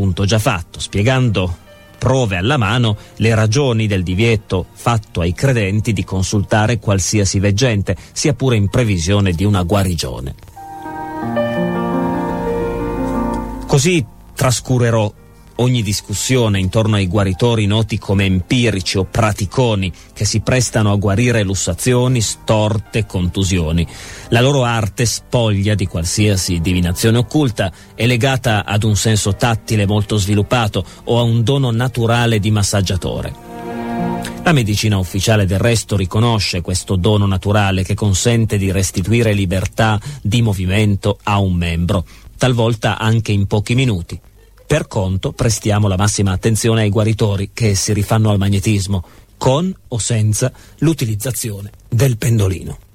appunto già fatto, spiegando, prove alla mano, le ragioni del divieto fatto ai credenti di consultare qualsiasi veggente, sia pure in previsione di una guarigione. Così trascurerò ogni discussione intorno ai guaritori noti come empirici o praticoni, che si prestano a guarire lussazioni, storte, contusioni. La loro arte, spoglia di qualsiasi divinazione occulta, è legata ad un senso tattile molto sviluppato o a un dono naturale di massaggiatore. La medicina ufficiale del resto riconosce questo dono naturale che consente di restituire libertà di movimento a un membro, talvolta anche in pochi minuti. Per conto prestiamo la massima attenzione ai guaritori che si rifanno al magnetismo, con o senza l'utilizzazione del pendolino.